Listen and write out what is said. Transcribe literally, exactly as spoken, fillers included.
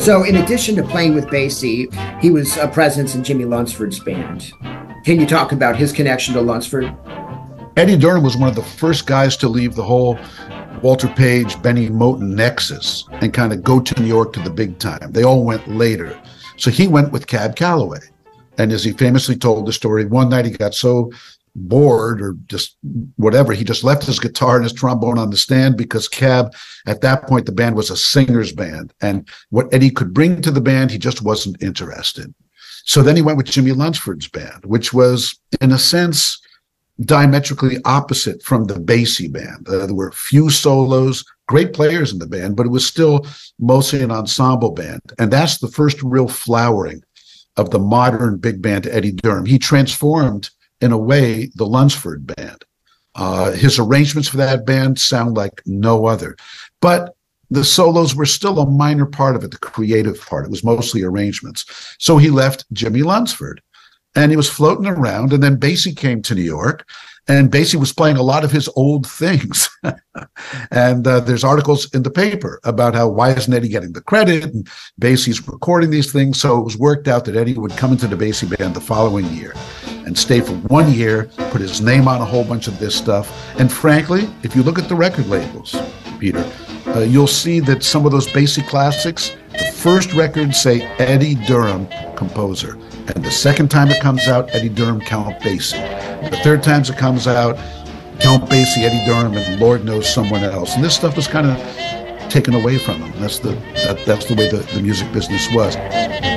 So, in addition to playing with Basie, he was a presence in Jimmy Lunceford's band. Can you talk about his connection to Lunceford? Eddie Durham was one of the first guys to leave the whole Walter Page, Benny Moten nexus and kind of go to New York to the big time. They all went later. So he went with Cab Calloway. And as he famously told the story, one night he got so bored or just whatever, he just left his guitar and his trombone on the stand because Cab, at that point, the band was a singer's band. And what Eddie could bring to the band, he just wasn't interested. So then he went with Jimmy Lunceford's band, which was, in a sense, diametrically opposite from the Basie band. Uh, there were few solos, great players in the band, but it was still mostly an ensemble band. And that's the first real flowering of the modern big band Eddie Durham. He transformed, in a way, the Lunceford band. Uh, his arrangements for that band sound like no other. But the solos were still a minor part of it, the creative part. It was mostly arrangements. So he left Jimmy Lunceford. And he was floating around, and then Basie came to New York, and Basie was playing a lot of his old things. and uh, there's articles in the paper about how, why isn't Eddie getting the credit? And Basie's recording these things. So it was worked out that Eddie would come into the Basie band the following year and stay for one year, put his name on a whole bunch of this stuff. And frankly, if you look at the record labels, Peter, uh, you'll see that some of those Basie classics, the first records say Eddie Durham, composer. And the second time it comes out, Eddie Durham, Count Basie. The third time it comes out, Count Basie, Eddie Durham, and Lord knows someone else. And this stuff was kind of taken away from him. That's the that, that's the way the, the music business was.